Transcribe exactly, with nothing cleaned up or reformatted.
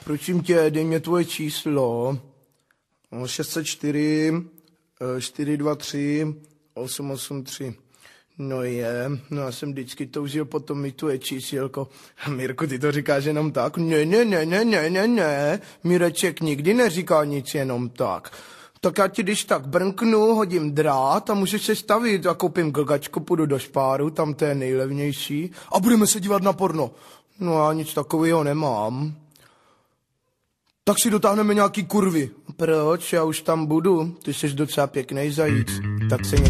Prosím tě, dej mě tvoje číslo. šest set čtyři, čtyři dva tři, osm osm tři. No je, no já jsem vždycky toužil potom mít tvoje čísilko. Mirku, ty to říkáš jenom tak? Ne, ne, ne, ne, ne, ne, ne. Mireček nikdy neříká nic jenom tak. Tak já ti když tak brnknu, hodím drát a můžeš se stavit. A koupím glgačku, půjdu do Špáru, tam to je nejlevnější. A budeme se dívat na porno. No já nic takového nemám. Tak si dotáhneme nějaký kurvy. Proč? Já už tam budu. Ty jsi docela pěknej zajíc. Tak se